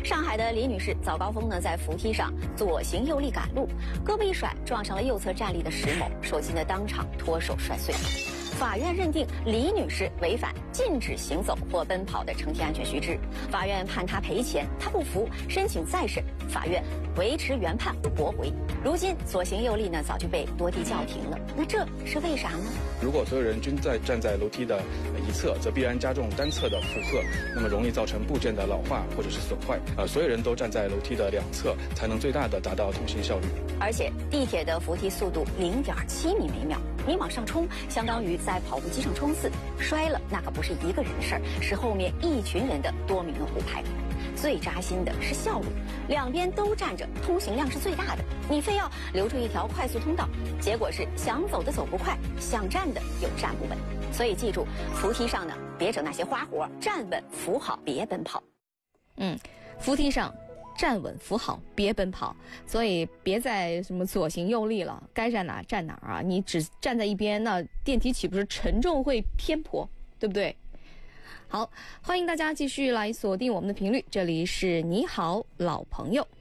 上海的李女士早高峰呢，在扶梯上左行右立赶路，胳膊一甩撞上了右侧站立的石某，手机呢当场脱手摔碎。法院认定李女士违反禁止行走或奔跑的乘梯安全须知，法院判她赔钱，她不服，申请再审，法院维持原判驳回。如今左行右立呢早就被多地叫停了，那这是为啥呢？ 如果所有人均站在楼梯的一侧，则必然加重单侧的负荷，那么容易造成部件的老化或者是损坏。所有人都站在楼梯的两侧，才能最大的达到通行效率。而且地铁的扶梯速度0.7米每秒，你往上冲，相当于在跑步机上冲刺，摔了那可不是一个人的事儿，是后面一群人的多米诺骨牌。最扎心的是效率，两边都站着，通行量是最大的，你非要留出一条快速通道，结果是想走的走不快，想站的又站不稳。所以记住，扶梯上呢，别整那些花活，站稳扶好，别奔跑。 扶梯上站稳扶好，别奔跑。所以别再什么左行右立了，该站哪站哪啊！你只站在一边，那电梯岂不是承重会偏颇，对不对？好，欢迎大家继续来锁定我们的频率，这里是你好老朋友。